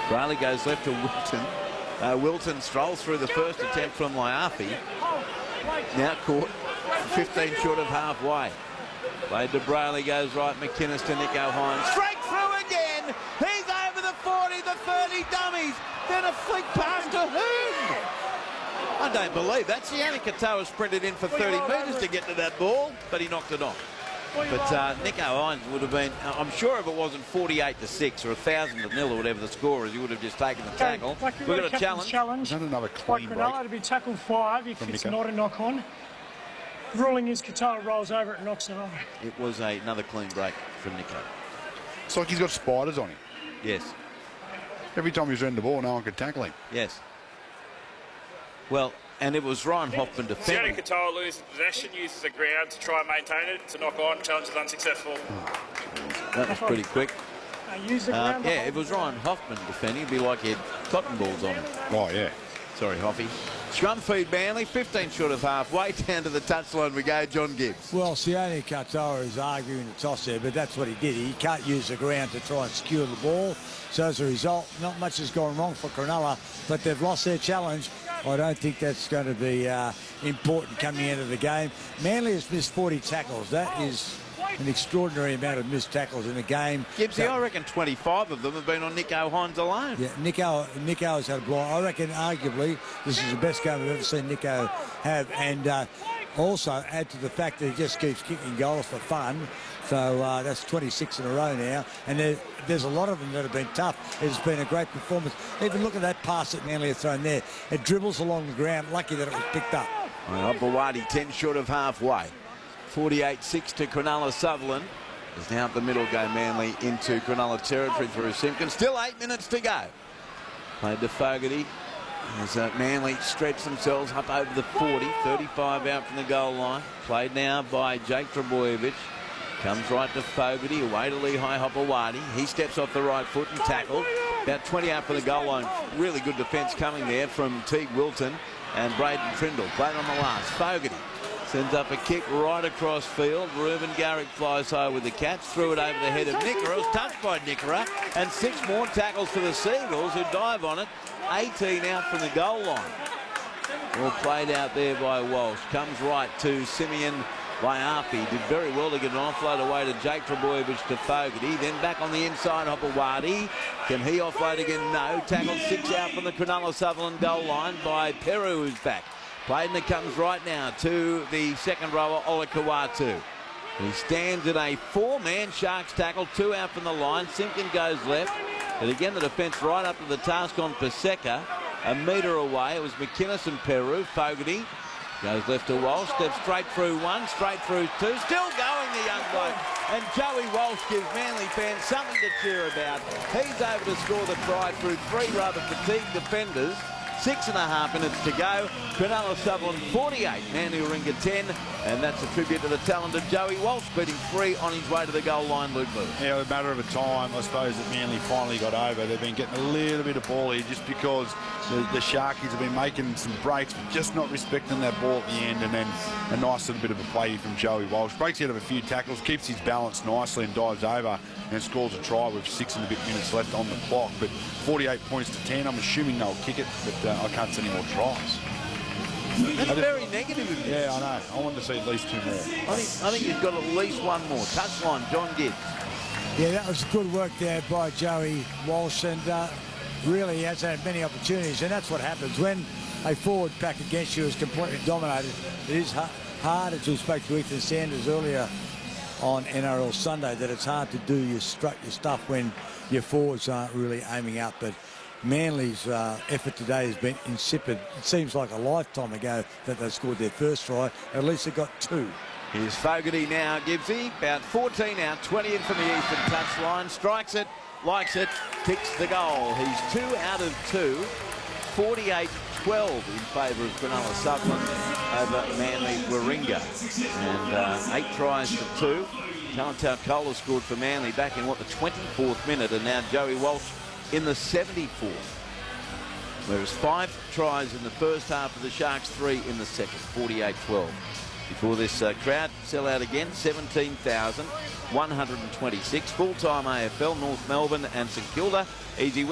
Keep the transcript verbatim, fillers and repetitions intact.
Riley goes left to Wilton. Uh, Wilton strolls through the first attempt from Laiafi. Now caught fifteen short of halfway. Played to Brayley, goes right. McInnes to Nicho Hynes. Straight through again. He's over the forty, the thirty dummies. Then a flick pass to whom? I don't believe that. Sione Katoa sprinted in for thirty metres to get to that ball, but he knocked it off. But uh, Nicho Hynes would have been, I'm sure if it wasn't forty-eight to six or one thousand to nil or whatever the score is, he would have just taken the tackle. Like We've got a challenge. challenge. Not another clean like break. to be tackled five if it's Nicho. Not a knock-on. The ruling is Katoa rolls over it and knocks it over. It was a, another clean break from Nicho. It's like he's got spiders on him. Yes. Every time he's around the ball, no one could tackle him. Yes. Well, and it was Ryan Hoffman defending. Sione Katoa loses possession, uses the ground to try and maintain it. To knock on, challenge is unsuccessful. That was pretty quick. Uh, use the Uh, ground yeah, if it was Ryan Hoffman defending, it'd be like he had cotton balls on him. Oh, yeah. Sorry, Hoffy. Scrum feed Manly, fifteen short of halfway. Down to the touchline we go, John Gibbs. Well, Sione Katoa is arguing the toss there, but that's what he did. He can't use the ground to try and skewer the ball. So as a result, not much has gone wrong for Cronulla, but they've lost their challenge. I don't think that's going to be uh, important coming into the game. Manly has missed forty tackles. That is an extraordinary amount of missed tackles in the game. Gibbsy, so, I reckon twenty-five of them have been on Nicho Hynes alone. Yeah, Nicho, Nicho's had a blow. I reckon, arguably, this is the best game I've ever seen Nicho have. And uh, also add to the fact that he just keeps kicking goals for fun. So uh, that's twenty-six in a row now. And there, there's a lot of them that have been tough. It's been a great performance. Even look at that pass that Manly have thrown there. It dribbles along the ground. Lucky that it was picked up. Well, Bawadi, ten short of halfway. forty-eight six to Cronulla Sutherland. Is now up the middle, go Manly into Cronulla territory through Simpkins. Still eight minutes to go. Played to Fogarty. As uh, Manly stretch themselves up over the forty. thirty-five out from the goal line. Played now by Jake Trbojevic. Comes right to Fogarty, away to Lehigh Hopewadi. He steps off the right foot and tackled. About twenty out from the goal line. Really good defence coming there from Teague Wilton and Braden Trindle. Played on the last. Fogarty sends up a kick right across field. Reuben Garrick flies high with the catch. Threw it over the head of Nickera. It was touched by Nickera. And six more tackles for the Seagulls, who dive on it. eighteen out from the goal line. All played out there by Walsh. Comes right to Simeon Laiafi. Did very well to get an offload away to Jake Trbojevic to Fogarty. Then back on the inside, Hopewadi. Can he offload again? No. Tackled six out from the Cronulla Sutherland goal line by Peru, who's back. Played and it comes right now to the second rower, Ola Kawatu. He stands in a four-man Sharks tackle, two out from the line. Simpkin goes left. And again, the defence right up to the task on Paseka. A metre away, it was McInnes and Peru. Fogarty goes left to Walsh, steps straight through one, straight through two. Still going, the young bloke. And Joey Walsh gives Manly fans something to cheer about. He's able to score the try through three rather fatigued defenders. Six and a half minutes to go. Cronulla Sutherland forty-eight, Manly Warringah ten, and that's a tribute to the talent of Joey Walsh, beating three on his way to the goal line, Luke Lewis. Yeah, a matter of a time, I suppose, that Manly finally got over. They've been getting a little bit of ball here just because the, the Sharkies have been making some breaks, but just not respecting that ball at the end, and then a nice little bit of a play from Joey Walsh. Breaks out of a few tackles, keeps his balance nicely and dives over and scores a try with six and a bit minutes left on the clock. But forty-eight points to ten, I'm assuming they'll kick it, but uh, I can't see any more tries. That's very negative of you. Yeah, I know. I wanted to see at least two more. I think, I think he's got at least one more. Touchline, John Gibbs. Yeah, that was good work there by Joey Walsh, and uh, really he hasn't had many opportunities, and that's what happens when a forward pack against you is completely dominated. It is ha hard, as we spoke to Ethan Sanders earlier on N R L Sunday, that it's hard to do your, strut, your stuff when your forwards aren't really aiming up. But Manly's uh, effort today has been insipid. It seems like a lifetime ago that they scored their first try. At least they got two. Here's Fogarty now, Gibbsy. About fourteen out, twenty in from the eastern touchline. Strikes it, likes it, kicks the goal. He's two out of two. forty-eight twelve in favour of Cronulla Sutherland over Manly Warringah. And uh, eight tries to two. Talatau Kola scored for Manly back in, what, the twenty-fourth minute, and now Joey Walsh in the seventy-fourth. Whereas five tries in the first half of the Sharks, three in the second, forty-eight twelve. Before this uh, crowd sell out again, seventeen thousand one hundred twenty-six. Full-time A F L, North Melbourne and St Kilda. Easy win.